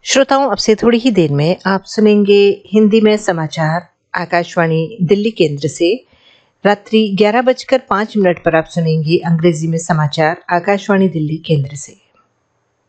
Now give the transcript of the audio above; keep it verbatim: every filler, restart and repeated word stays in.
श्रोताओं, अब से थोड़ी ही देर में आप सुनेंगे हिंदी में समाचार आकाशवाणी दिल्ली केंद्र से। रात्रि ग्यारह बजकर पाँच मिनट पर आप सुनेंगे अंग्रेजी में समाचार आकाशवाणी दिल्ली केंद्र से।